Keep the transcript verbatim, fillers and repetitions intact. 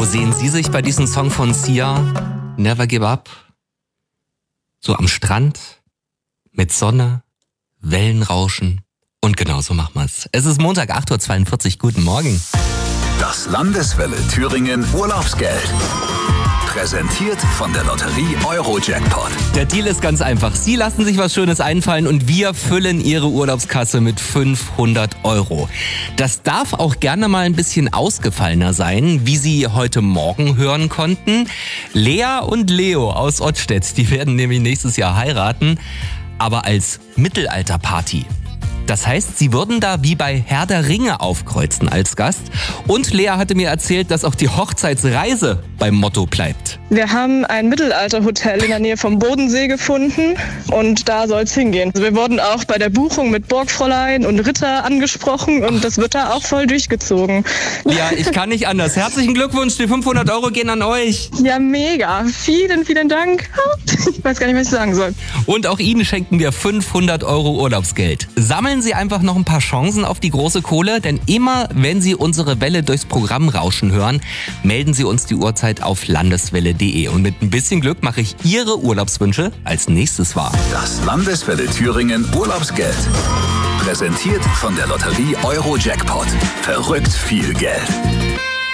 Sehen Sie sich bei diesem Song von Sia, Never Give Up, so am Strand, mit Sonne, Wellenrauschen und genau so machen wir's. Es ist Montag, acht Uhr zweiundvierzig. Guten Morgen. Das Landeswelle Thüringen Urlaubsgeld. Präsentiert von der Lotterie Euro-Jackpot. Der Deal ist ganz einfach. Sie lassen sich was Schönes einfallen und wir füllen Ihre Urlaubskasse mit fünfhundert Euro. Das darf auch gerne mal ein bisschen ausgefallener sein, wie Sie heute Morgen hören konnten. Lea und Leo aus Ottstedt, die werden nämlich nächstes Jahr heiraten, aber als Mittelalterparty. Das heißt, sie würden da wie bei Herr der Ringe aufkreuzen als Gast. Und Lea hatte mir erzählt, dass auch die Hochzeitsreise beim Motto bleibt. Wir haben ein Mittelalterhotel in der Nähe vom Bodensee gefunden und da soll es hingehen. Wir wurden auch bei der Buchung mit Burgfräulein und Ritter angesprochen und das wird da auch voll durchgezogen. Ja, ich kann nicht anders. Herzlichen Glückwunsch, die fünfhundert Euro gehen an euch. Ja, mega. Vielen, vielen Dank. Ich weiß gar nicht, was ich sagen soll. Und auch Ihnen schenken wir fünfhundert Euro Urlaubsgeld. Sammeln Sie einfach noch ein paar Chancen auf die große Kohle, denn immer, wenn Sie unsere Welle durchs Programm rauschen hören, melden Sie uns die Uhrzeit auf landeswelle punkt de. Und mit ein bisschen Glück mache ich Ihre Urlaubswünsche als nächstes wahr. Das Landeswelle Thüringen Urlaubsgeld. Präsentiert von der Lotterie Euro-Jackpot. Verrückt viel Geld.